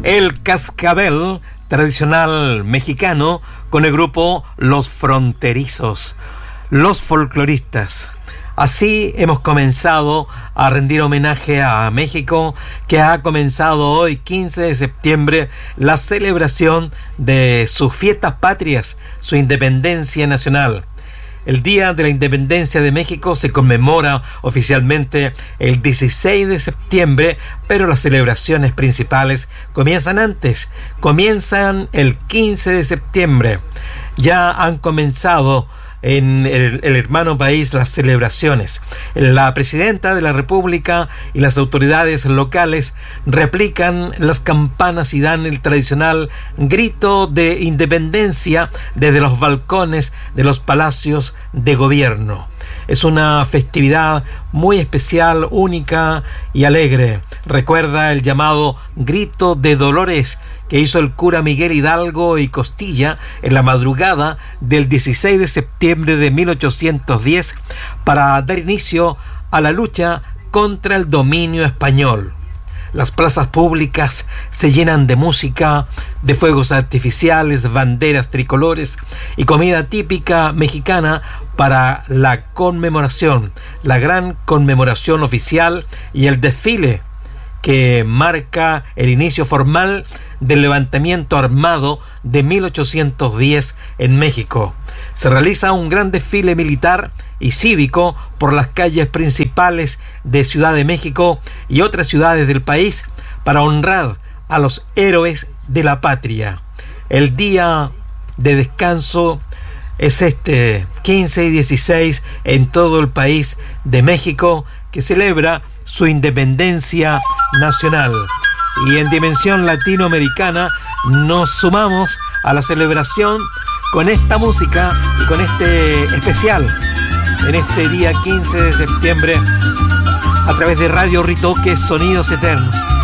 El cascabel tradicional mexicano con el grupo Los Fronterizos, los folcloristas. Así hemos comenzado a rendir homenaje a México, que ha comenzado hoy, 15 de septiembre, la celebración de sus fiestas patrias, su independencia nacional. El Día de la Independencia de México se conmemora oficialmente el 16 de septiembre, pero las celebraciones principales comienzan antes, comienzan el 15 de septiembre. Ya han comenzado en el hermano país las celebraciones. La presidenta de la República y las autoridades locales replican las campanas y dan el tradicional grito de independencia desde los balcones de los palacios de gobierno. Es una festividad muy especial, única y alegre. Recuerda el llamado Grito de Dolores que hizo el cura Miguel Hidalgo y Costilla en la madrugada del 16 de septiembre de 1810 para dar inicio a la lucha contra el dominio español. Las plazas públicas se llenan de música, de fuegos artificiales, banderas tricolores y comida típica mexicana para la conmemoración, la gran conmemoración oficial y el desfile que marca el inicio formal del levantamiento armado de 1810 en México. Se realiza un gran desfile militar y cívico por las calles principales de Ciudad de México y otras ciudades del país para honrar a los héroes de la patria. El día de descanso es este 15 y 16 en todo el país de México, que celebra su independencia nacional. Y en dimensión latinoamericana nos sumamos a la celebración con esta música y con este especial en este día 15 de septiembre a través de Radio Ritoque, Sonidos Eternos.